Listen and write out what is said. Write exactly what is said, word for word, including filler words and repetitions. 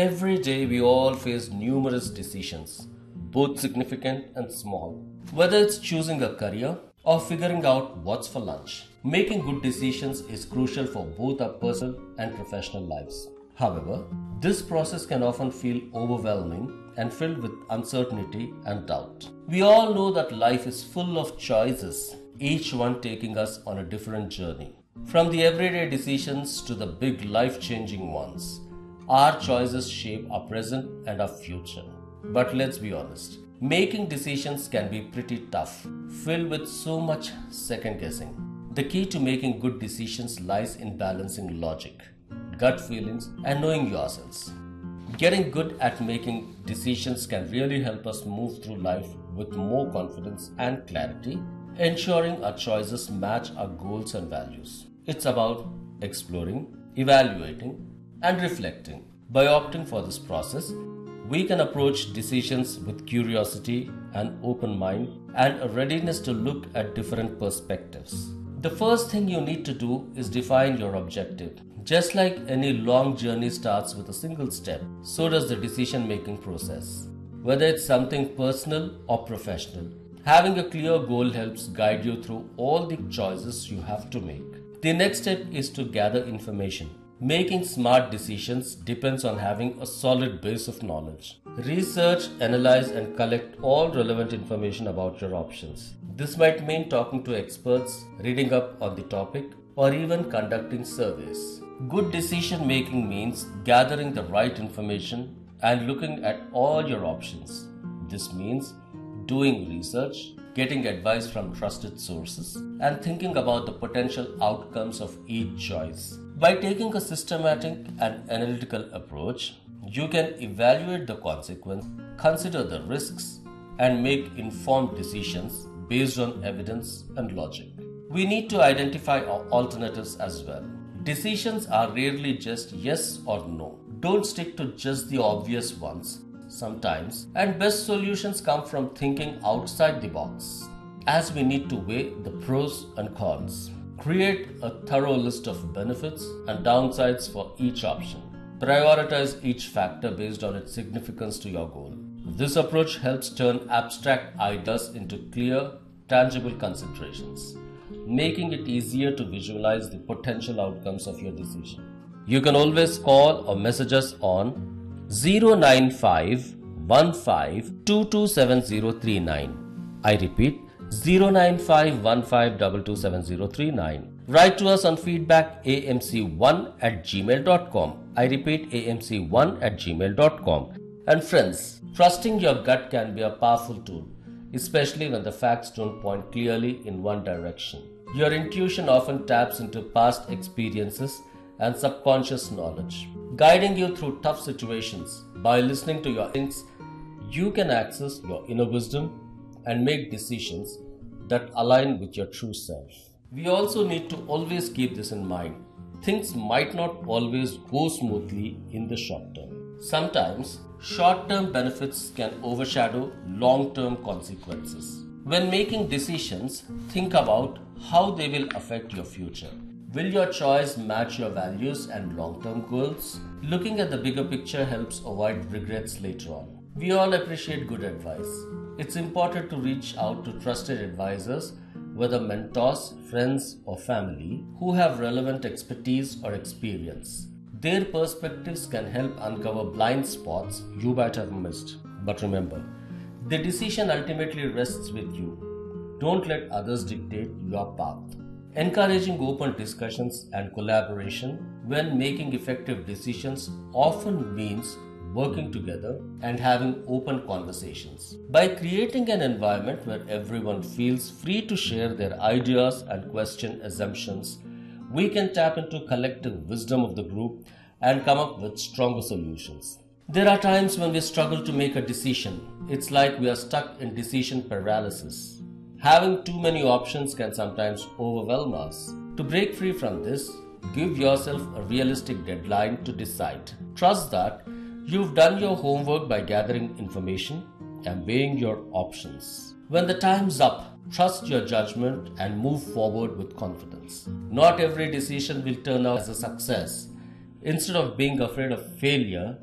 Every day we all face numerous decisions, both significant and small. Whether it's choosing a career or figuring out what's for lunch, making good decisions is crucial for both our personal and professional lives. However, this process can often feel overwhelming and filled with uncertainty and doubt. We all know that life is full of choices, each one taking us on a different journey. From the everyday decisions to the big life-changing ones, our choices shape our present and our future. But let's be honest, making decisions can be pretty tough, filled with so much second guessing. The key to making good decisions lies in balancing logic, gut feelings, and knowing yourselves. Getting good at making decisions can really help us move through life with more confidence and clarity, ensuring our choices match our goals and values. It's about exploring, evaluating, and reflecting. By opting for this process, we can approach decisions with curiosity, an open mind, and a readiness to look at different perspectives. The first thing you need to do is define your objective. Just like any long journey starts with a single step, so does the decision-making process. Whether it's something personal or professional, having a clear goal helps guide you through all the choices you have to make. The next step is to gather information. Making smart decisions depends on having a solid base of knowledge. Research, analyze, and collect all relevant information about your options. This might mean talking to experts, reading up on the topic, or even conducting surveys. Good decision making means gathering the right information and looking at all your options. This means doing research, getting advice from trusted sources, and thinking about the potential outcomes of each choice. By taking a systematic and analytical approach, you can evaluate the consequence, consider the risks, and make informed decisions based on evidence and logic. We need to identify our alternatives as well. Decisions are rarely just yes or no. Don't stick to just the obvious ones sometimes, and best solutions come from thinking outside the box, as we need to weigh the pros and cons. Create a thorough list of benefits and downsides for each option. Prioritize each factor based on its significance to your goal. This approach helps turn abstract ideas into clear, tangible considerations, making it easier to visualize the potential outcomes of your decision. You can always call or message us on zero nine five one five two two seven zero three nine. I repeat, zero nine five one five two two seven zero three nine. Write to us on feedback a m c one at gmail dot com. I repeat, a m c one at gmail dot com. And friends, trusting your gut can be a powerful tool, especially when the facts don't point clearly in one direction. Your intuition often taps into past experiences and subconscious knowledge, guiding you through tough situations. By listening to your instincts, you can access your inner wisdom and make decisions that align with your true self. We also need to always keep this in mind. Things might not always go smoothly in the short term. Sometimes, short-term benefits can overshadow long-term consequences. When making decisions, think about how they will affect your future. Will your choice match your values and long-term goals? Looking at the bigger picture helps avoid regrets later on. We all appreciate good advice. It's important to reach out to trusted advisors, whether mentors, friends, or family, who have relevant expertise or experience. Their perspectives can help uncover blind spots you might have missed. But remember, the decision ultimately rests with you. Don't let others dictate your path. Encouraging open discussions and collaboration when making effective decisions often means working together and having open conversations. By creating an environment where everyone feels free to share their ideas and question assumptions, we can tap into collective wisdom of the group and come up with stronger solutions. There are times when we struggle to make a decision. It's like we are stuck in decision paralysis. Having too many options can sometimes overwhelm us. To break free from this, give yourself a realistic deadline to decide. Trust that you've done your homework by gathering information and weighing your options. When the time's up, trust your judgment and move forward with confidence. Not every decision will turn out as a success. Instead of being afraid of failure,